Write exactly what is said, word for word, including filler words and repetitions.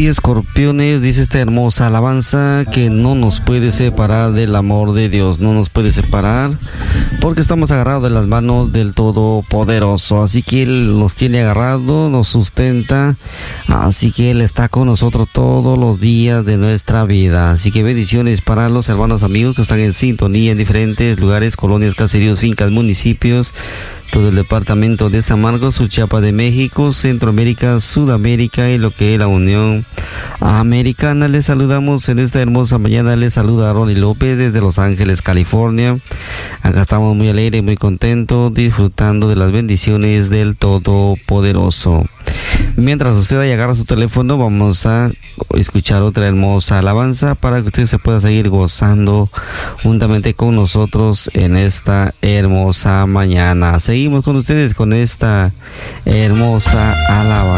escorpiones, dice esta hermosa alabanza que no nos puede separar del amor de Dios, no nos puede separar porque estamos agarrados de las manos del Todopoderoso, así que Él nos tiene agarrado, nos sustenta, así que Él está con nosotros todos los días de nuestra vida. Así que bendiciones para los hermanos amigos que están en sintonía en diferentes lugares, colonias, caseríos, fincas, municipios, todo el departamento de San Marcos, Suchiapa de México, Centroamérica, Sudamérica y lo que es la Unión Americana. Les saludamos en esta hermosa mañana. Les saluda Ronnie López desde Los Ángeles, California. Acá estamos muy alegres, muy contentos, disfrutando de las bendiciones del Todopoderoso. Mientras usted ahí agarra su teléfono, vamos a escuchar otra hermosa alabanza para que usted se pueda seguir gozando juntamente con nosotros en esta hermosa mañana. Seguimos con ustedes con esta hermosa alabanza.